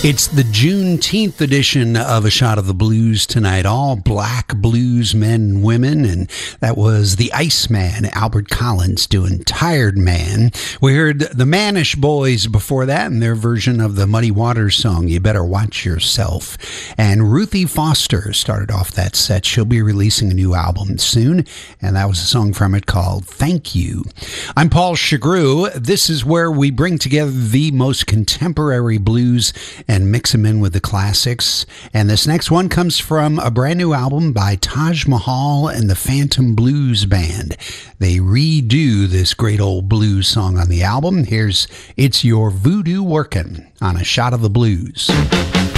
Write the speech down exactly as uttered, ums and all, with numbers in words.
It's the Juneteenth edition of A Shot of the Blues tonight. All black blues men and women, and that was the Iceman, Albert Collins, doing Tired Man. We heard the Manish Boys before that and their version of the Muddy Waters song, You Better Watch Yourself. And Ruthie Foster started off that set. She'll be releasing a new album soon, and that was a song from it called Thank You. I'm Paul Chagru. This is where we bring together the most contemporary blues and mix them in with the classics. And this next one comes from a brand new album by Taj Mahal and the Phantom Blues Band. They redo this great old blues song on the album. Here's It's Your Voodoo Workin' on A Shot of the Blues.